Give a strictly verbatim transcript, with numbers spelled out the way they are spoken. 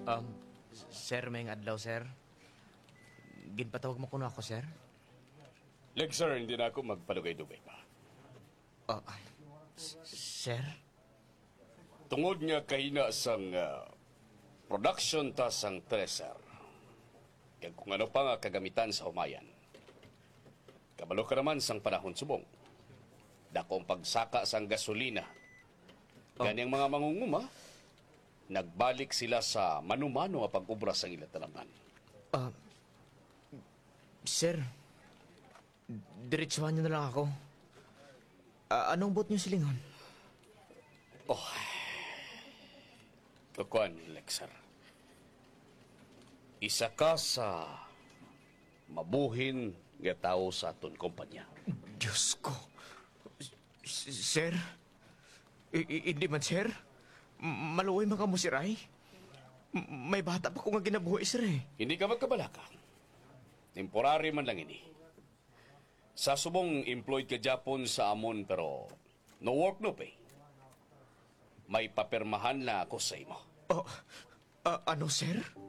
Um, sir, may adlaw, sir. Ginpatawag mo kuno ako, sir. Lexer, hindi na ako magpalugay-dugay pa. Oh, s- sir? Tungod nga kahina sang ah, production ta sang treasure. Kaya kung ano pa nga kagamitan sa humayan. Kabalo ka naman sang panahon subong. Dakong pagsaka sang gasolina. Oh. Ganyang mga mangunguma, nagbalik sila sa manumano nga pag-ubra sang ilang tanaman. Ah, sir, diretsuhan niyo na lang ako. Ah, anong bot niyo silingon? Oh, Tukuan, Lexer. Isa ka sa mabuhin nga tao sa aton kumpanya. Diyos ko. S- sir? I- i- hindi man, sir? M- Maluoy mga mo, sir, ay? M- May bata pa ko nga ginabuhi, sir, eh. Hindi ka magkabalaka. Temporary man lang ini. Sa subong employed ka Japon sa amon pero no work no pay. May papirmahan na ako sa imo. Oh, ah, ano, sir?